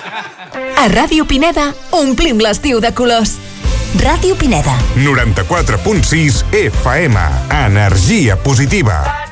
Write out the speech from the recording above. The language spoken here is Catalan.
A Ràdio Pineda omplim l'estiu de colors. Ràdio Pineda 94.6 FM. Energia positiva.